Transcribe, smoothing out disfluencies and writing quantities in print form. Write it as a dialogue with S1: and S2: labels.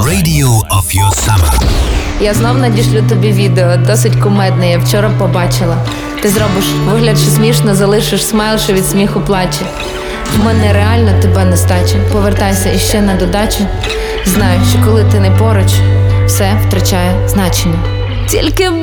S1: Radio of your summer.
S2: Я знов надішлю тобі відео, досить кумедне, я вчора побачила. Ти зробиш вигляд, що смішно, залишиш смайл, що від сміху плаче. В мене реально тебе нестача. Повертайся іще на додачу. Знаю, що коли ти не поруч, все втрачає значення. Тільки